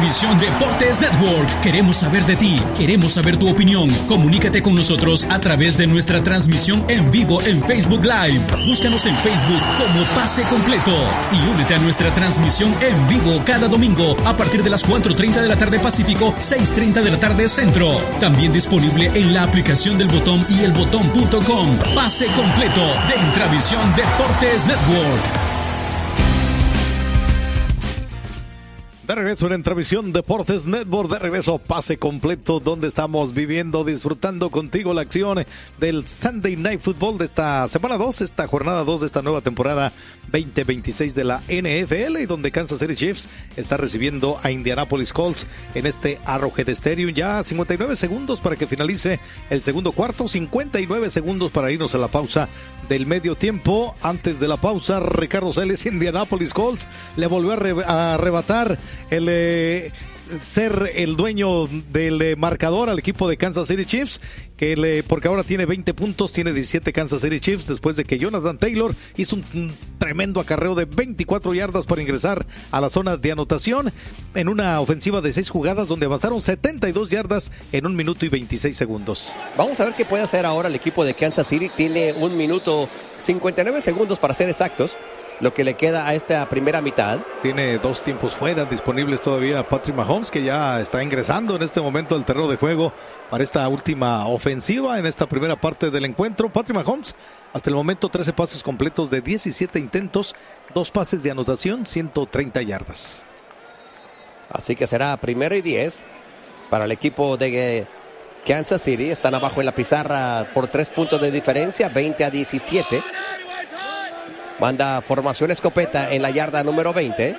Entravisión Deportes Network. Queremos saber de ti, queremos saber tu opinión. Comunícate con nosotros a través de nuestra transmisión en vivo en Facebook Live. Búscanos en Facebook como Pase Completo y únete a nuestra transmisión en vivo cada domingo a partir de las 4:30 de la tarde Pacífico, 6:30 de la tarde Centro. También disponible en la aplicación del Botón y elbotón.com. Pase Completo de Entravisión Deportes Network. De regreso en Entravisión Deportes Network, de regreso Pase Completo, donde estamos viviendo, disfrutando contigo la acción del Sunday Night Football de esta semana 2, esta jornada 2 de esta nueva temporada 2026 de la NFL, y donde Kansas City Chiefs está recibiendo a Indianapolis Colts en este Arrowhead Stadium. Ya 59 segundos para que finalice el segundo cuarto, 59 segundos para irnos a la pausa del medio tiempo. Antes de la pausa, Ricardo Celes, Indianapolis Colts le volvió a arrebatar el ser el dueño del marcador al equipo de Kansas City Chiefs, porque ahora tiene 20 puntos, tiene 17 Kansas City Chiefs, después de que Jonathan Taylor hizo un tremendo acarreo de 24 yardas para ingresar a la zona de anotación en una ofensiva de 6 jugadas donde avanzaron 72 yardas en 1 minuto y 26 segundos. Vamos a ver qué puede hacer ahora el equipo de Kansas City. Tiene 1 minuto 59 segundos para ser exactos, lo que le queda a esta primera mitad. Tiene 2 tiempos fuera disponibles todavía Patrick Mahomes, que ya está ingresando en este momento al terreno de juego para esta última ofensiva en esta primera parte del encuentro. Patrick Mahomes, hasta el momento 13 pases completos de 17 intentos, 2 pases de anotación, 130 yardas. Así que será 1st y 10 para el equipo de Kansas City. Están abajo en la pizarra por 3 puntos de diferencia, 20-17. Manda formación escopeta en la yarda número 20.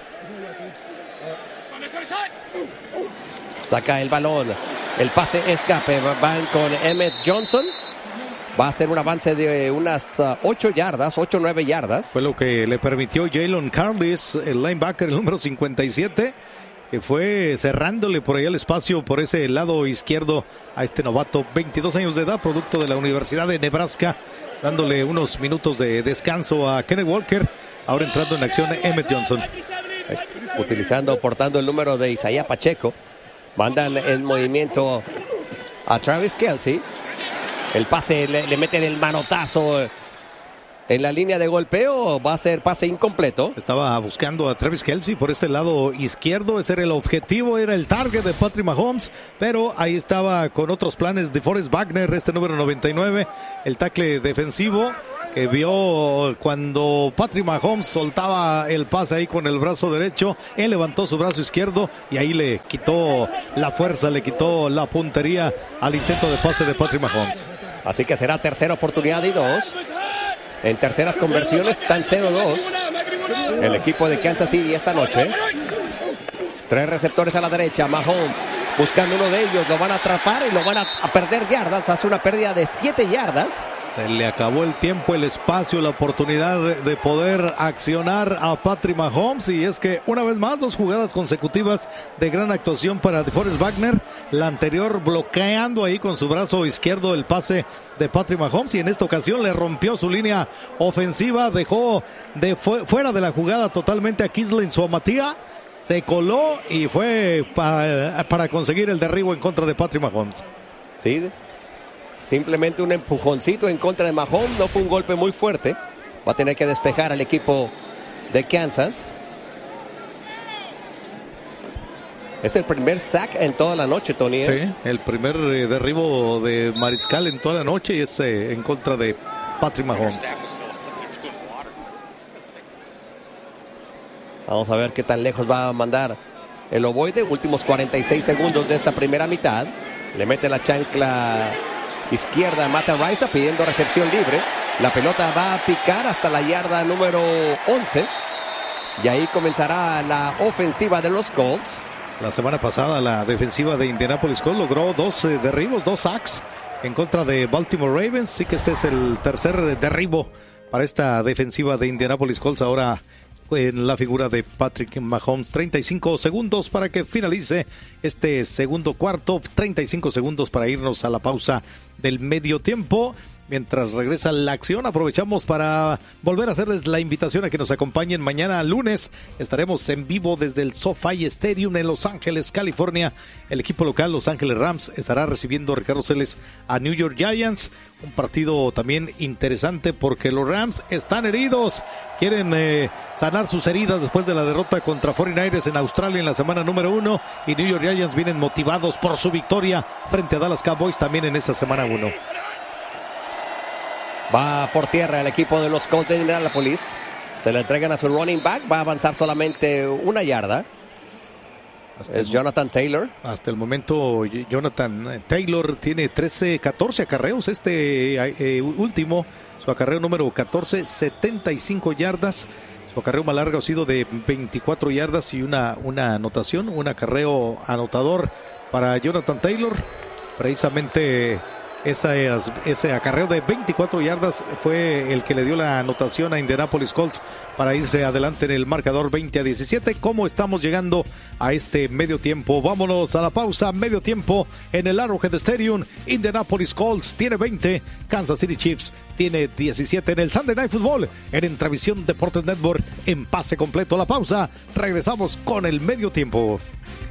Saca el balón. El pase escape. Van con Emmett Johnson. Va a ser un avance de unas 8 yardas, 8-9 yardas. Fue lo que le permitió Jalen Carlis, el linebacker, el número 57, que fue cerrándole por ahí el espacio por ese lado izquierdo a este novato, 22 años de edad, producto de la Universidad de Nebraska, dándole unos minutos de descanso a Kenneth Walker. Ahora entrando en acción Emmett Johnson. Portando el número de Isaiah Pacheco. Mandan en movimiento a Travis Kelce. El pase, le meten el manotazo en la línea de golpeo. Va a ser pase incompleto. Estaba buscando a Travis Kelce por este lado izquierdo. Ese era el objetivo, era el target de Patrick Mahomes. Pero ahí estaba con otros planes de Forrest Wagner, este número 99, el tackle defensivo, que vio cuando Patrick Mahomes soltaba el pase ahí con el brazo derecho. Él levantó su brazo izquierdo y ahí le quitó la fuerza, le quitó la puntería al intento de pase de Patrick Mahomes. Así que será tercera oportunidad y 2. En terceras conversiones están 0-2 el equipo de Kansas City esta noche. 3 receptores a la derecha. Mahomes buscando uno de ellos. Lo van a atrapar y lo van a perder yardas. Hace una pérdida de 7 yardas. Se le acabó el tiempo, el espacio, la oportunidad de poder accionar a Patrick Mahomes. Y es que una vez más, 2 jugadas consecutivas de gran actuación para DeForest Wagner. La anterior bloqueando ahí con su brazo izquierdo el pase de Patrick Mahomes. Y en esta ocasión le rompió su línea ofensiva. Dejó fuera de la jugada totalmente a Kislin Suamatia. Se coló y fue para conseguir el derribo en contra de Patrick Mahomes. Sí, simplemente un empujoncito en contra de Mahomes. No fue un golpe muy fuerte. Va a tener que despejar al equipo de Kansas. Es el primer sack en toda la noche, Tony. Sí, el primer derribo de Mariscal en toda la noche, y es en contra de Patrick Mahomes. Vamos a ver qué tan lejos va a mandar el ovoide. Últimos 46 segundos de esta primera mitad. Le mete la chancla izquierda a Matt Araiza pidiendo recepción libre. La pelota va a picar hasta la yarda número 11. Y ahí comenzará la ofensiva de los Colts. La semana pasada la defensiva de Indianapolis Colts logró 2 derribos, 2 sacks en contra de Baltimore Ravens. Sí que este es el tercer derribo para esta defensiva de Indianapolis Colts. Ahora en la figura de Patrick Mahomes. 35 segundos para que finalice este segundo cuarto. 35 segundos para irnos a la pausa del medio tiempo. mientras regresa la acción, aprovechamos para volver a hacerles la invitación a que nos acompañen mañana lunes. Estaremos en vivo desde el SoFi Stadium en Los Ángeles, California. El equipo local, Los Ángeles Rams, estará recibiendo a Ricardo Celes a New York Giants. Un partido también interesante porque los Rams están heridos. Quieren sanar sus heridas después de la derrota contra 49ers en Australia en la semana número 1. Y New York Giants vienen motivados por su victoria frente a Dallas Cowboys también en esa semana 1. Va por tierra el equipo de los Colts de Indianapolis. Se le entregan a su running back. Va a avanzar solamente 1 yarda. Es Jonathan Taylor. Hasta el momento Jonathan Taylor tiene 14 acarreos. Último, su acarreo número 14, 75 yardas. Su acarreo más largo ha sido de 24 yardas y una anotación, un acarreo anotador para Jonathan Taylor. Precisamente ese acarreo de 24 yardas fue el que le dio la anotación a Indianapolis Colts para irse adelante en el marcador 20-17. ¿Cómo estamos llegando a este medio tiempo? Vámonos a la pausa. Medio tiempo en el Arrowhead Stadium. Indianapolis Colts tiene 20, Kansas City Chiefs tiene 17 en el Sunday Night Football en Entravisión Deportes Network en pase completo. La pausa, regresamos con el medio tiempo.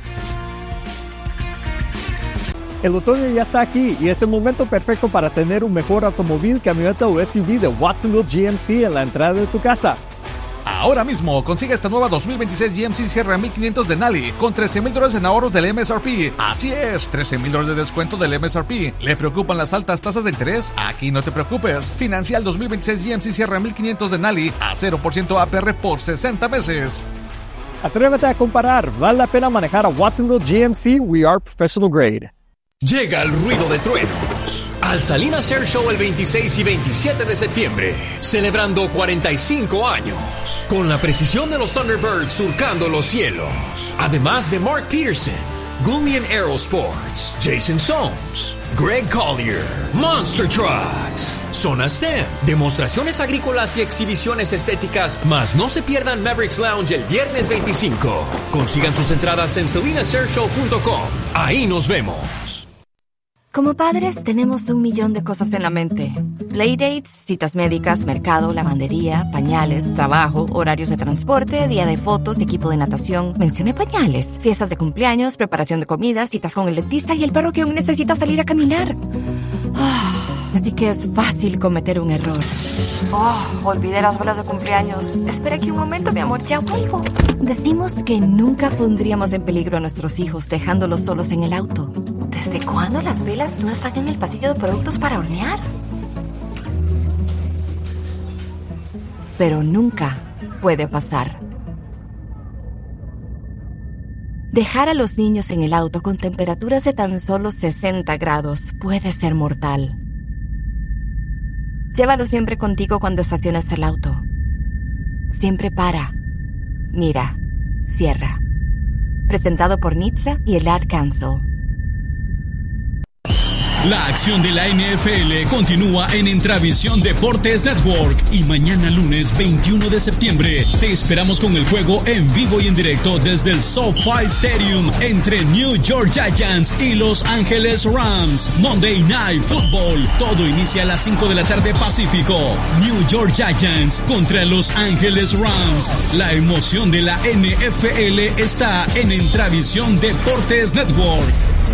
El otoño ya está aquí y es el momento perfecto para tener un mejor automóvil, camioneta o SUV de Watsonville GMC en la entrada de tu casa. Ahora mismo consigue esta nueva 2026 GMC Sierra 1500 Denali con $13,000 en ahorros del MSRP. Así es, $13,000 de descuento del MSRP. ¿Le preocupan las altas tasas de interés? Aquí no te preocupes. Financia el 2026 GMC Sierra 1500 Denali a 0% APR por 60 meses. Atrévete a comparar. Vale la pena manejar a Watsonville GMC. We are professional grade. Llega el ruido de truenos al Salinas Air Show el 26 y 27 de septiembre, celebrando 45 años, con la precisión de los Thunderbirds surcando los cielos. Además de Mark Peterson, Gullian Aerosports, Jason Soames, Greg Collier, Monster Trucks, Zona STEM, demostraciones agrícolas y exhibiciones estéticas, más no se pierdan Mavericks Lounge el viernes 25. Consigan sus entradas en salinasairshow.com. Ahí nos vemos. Como padres tenemos 1,000,000 de cosas en la mente. Playdates, citas médicas, mercado, lavandería, pañales, trabajo, horarios de transporte, día de fotos, equipo de natación. Mencioné pañales, fiestas de cumpleaños, preparación de comidas, citas con el dentista y el perro que aún necesita salir a caminar. Así que es fácil cometer un error. Olvidé las velas de cumpleaños. Espera aquí un momento, mi amor, ya vuelvo. Decimos que nunca pondríamos en peligro a nuestros hijos dejándolos solos en el auto. ¿Desde cuándo las velas no están en el pasillo de productos para hornear? Pero nunca puede pasar. Dejar a los niños en el auto con temperaturas de tan solo 60 grados puede ser mortal. Llévalo siempre contigo cuando estaciones el auto. Siempre para, mira, cierra. Presentado por NHTSA y el Ad Council. La acción de la NFL continúa en Entravisión Deportes Network y mañana lunes 21 de septiembre te esperamos con el juego en vivo y en directo desde el SoFi Stadium entre New York Giants y Los Ángeles Rams. Monday Night Football. Todo inicia a las 5 de la tarde Pacífico. New York Giants contra Los Ángeles Rams. La emoción de la NFL está en Entravisión Deportes Network.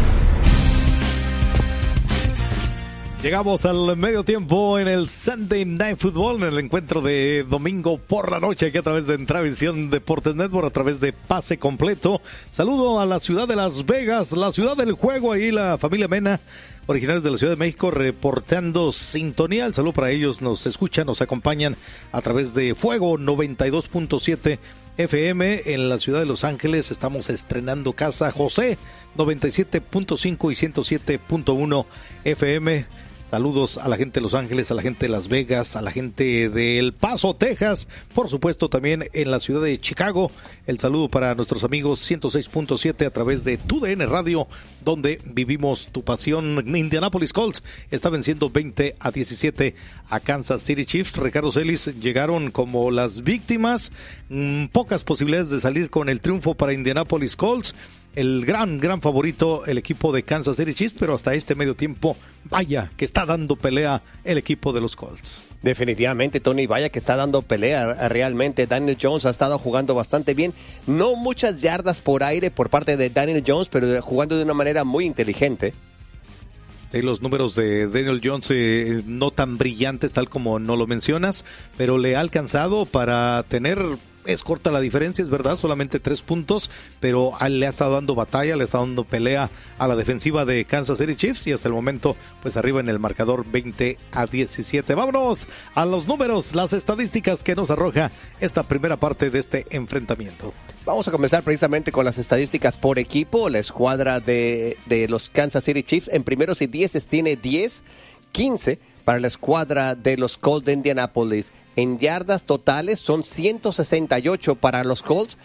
Llegamos al medio tiempo en el Sunday Night Football, en el encuentro de domingo por la noche, aquí a través de Entravisión Deportes Network, a través de Pase Completo. Saludo a la ciudad de Las Vegas, la ciudad del juego, ahí la familia Mena, originarios de la Ciudad de México, reportando sintonía. El saludo para ellos, nos escuchan, nos acompañan a través de Fuego 92.7 FM en la ciudad de Los Ángeles. Estamos estrenando Casa José 97.5 y 107.1 FM. Saludos a la gente de Los Ángeles, a la gente de Las Vegas, a la gente de El Paso, Texas, por supuesto también en la ciudad de Chicago. El saludo para nuestros amigos 106.7 a través de TUDN Radio, donde vivimos tu pasión. Indianapolis Colts está venciendo 20-17 a Kansas City Chiefs. Ricardo Celis, llegaron como las víctimas, pocas posibilidades de salir con el triunfo para Indianapolis Colts. el gran favorito, el equipo de Kansas City Chiefs, pero hasta este medio tiempo, vaya que está dando pelea el equipo de los Colts. Definitivamente, Tony, vaya que está dando pelea realmente. Daniel Jones ha estado jugando bastante bien. No muchas yardas por aire por parte de Daniel Jones, pero jugando de una manera muy inteligente. Sí, los números de Daniel Jones no tan brillantes tal como no lo mencionas, pero le ha alcanzado para tener... Es corta la diferencia, es verdad, solamente 3 puntos, pero le ha estado dando batalla, le ha estado dando pelea a la defensiva de Kansas City Chiefs y hasta el momento, pues arriba en el marcador 20-17. Vámonos a los números, las estadísticas que nos arroja esta primera parte de este enfrentamiento. Vamos a comenzar precisamente con las estadísticas por equipo. La escuadra de los Kansas City Chiefs en primeros y 10 tiene 10, 15 para la escuadra de los Colts de Indianapolis. En yardas totales son 168 para los Colts,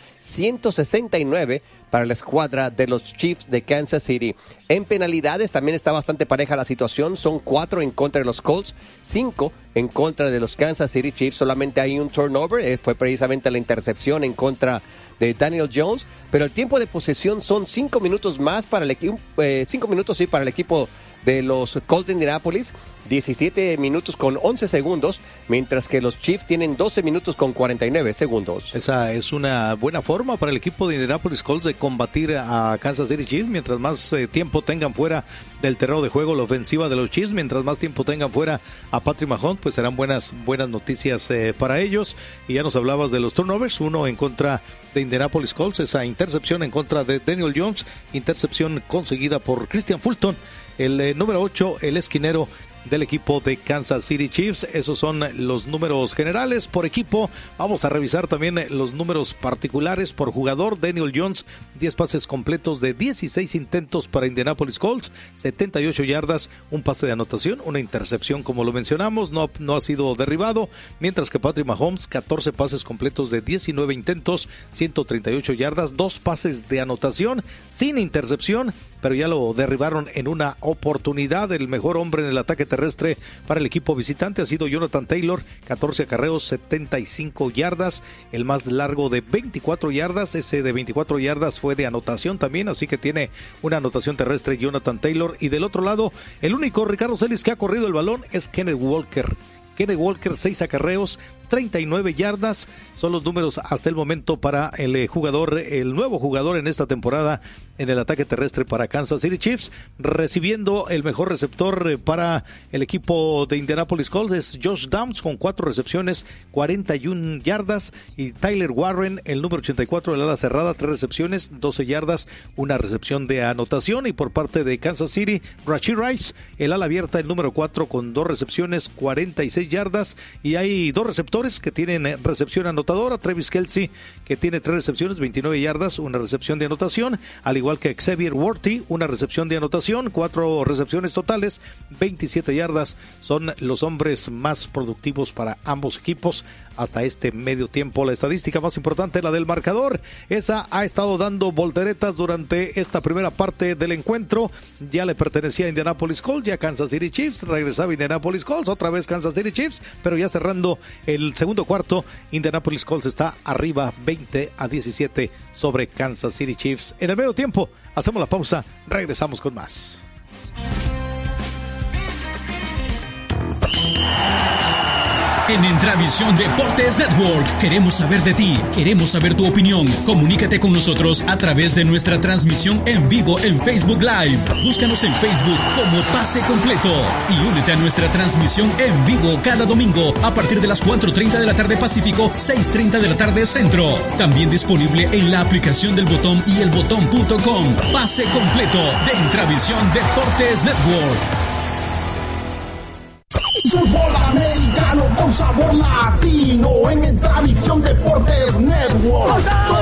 169 para la escuadra de los Chiefs de Kansas City. En penalidades también está bastante pareja la situación, son 4 en contra de los Colts, 5 en contra de los Kansas City Chiefs. Solamente hay un turnover, fue precisamente la intercepción en contra de Daniel Jones, pero el tiempo de posesión son 5 minutos más para el equipo, 5 minutos sí para el equipo de los Colts de Indianapolis, 17 minutos con 11 segundos, mientras que los Chiefs tienen 12 minutos con 49 segundos. Esa es una buena forma para el equipo de Indianapolis Colts de combatir a Kansas City Chiefs. Mientras más tiempo tengan fuera del terreno de juego la ofensiva de los Chiefs, mientras más tiempo tengan fuera a Patrick Mahomes, pues serán buenas noticias para ellos. Y ya nos hablabas de los turnovers, uno en contra de Indianapolis Colts, esa intercepción en contra de Daniel Jones, intercepción conseguida por Christian Fulton, el número 8, el esquinero del equipo de Kansas City Chiefs. Esos son los números generales por equipo. Vamos a revisar también los números particulares por jugador. Daniel Jones, 10 pases completos de 16 intentos para Indianapolis Colts, 78 yardas, un pase de anotación, una intercepción como lo mencionamos, no ha sido derribado, mientras que Patrick Mahomes, 14 pases completos de 19 intentos, 138 yardas, 2 pases de anotación sin intercepción, pero ya lo derribaron en una oportunidad. El mejor hombre en el ataque terrestre para el equipo visitante ha sido Jonathan Taylor, 14 acarreos, 75 yardas, el más largo de 24 yardas, ese de 24 yardas fue de anotación también, así que tiene una anotación terrestre Jonathan Taylor. Y del otro lado, el único Ricardo Celis que ha corrido el balón es Kenneth Walker. 6 acarreos, 39 yardas, son los números hasta el momento para el nuevo jugador en esta temporada en el ataque terrestre para Kansas City Chiefs. Recibiendo el mejor receptor para el equipo de Indianapolis Colts es Josh Downs con 4 recepciones, 41 yardas, y Tyler Warren, el número 84 del ala cerrada, 3 recepciones, 12 yardas, una recepción de anotación. Y por parte de Kansas City, Rashee Rice, el ala abierta, el número 4 con 2 recepciones, 46 yardas, y hay 2 receptores que tienen recepción anotadora. Travis Kelce, que tiene 3 recepciones, 29 yardas, una recepción de anotación, al igual que Xavier Worthy, una recepción de anotación, 4 recepciones totales, 27 yardas. Son los hombres más productivos para ambos equipos hasta este medio tiempo. La estadística más importante, la del marcador, esa ha estado dando volteretas durante esta primera parte del encuentro. Ya le pertenecía a Indianapolis Colts, ya Kansas City Chiefs, regresaba Indianapolis Colts, otra vez Kansas City Chiefs, pero ya cerrando el segundo cuarto, Indianapolis Colts está arriba 20-17 sobre Kansas City Chiefs. En el medio tiempo, hacemos la pausa, regresamos con más. En Entravisión Deportes Network queremos saber de ti, queremos saber tu opinión. Comunícate con nosotros a través de nuestra transmisión en vivo en Facebook Live. Búscanos en Facebook como Pase Completo y únete a nuestra transmisión en vivo cada domingo a partir de las 4:30 de la tarde Pacífico, 6:30 de la tarde Centro. También disponible en la aplicación del Botón y elbotón.com. Pase Completo de Entravisión Deportes Network. Fútbol americano con sabor latino en Entravisión Deportes Network.